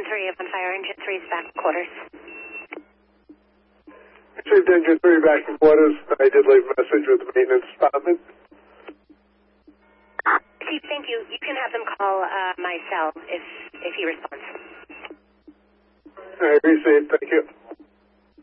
3 of on fire. Engine 3's back in quarters. Received engine 3 back in quarters. I did leave a message with the maintenance department. Chief, thank you. You can have them call my cell if he responds. I received. Thank you.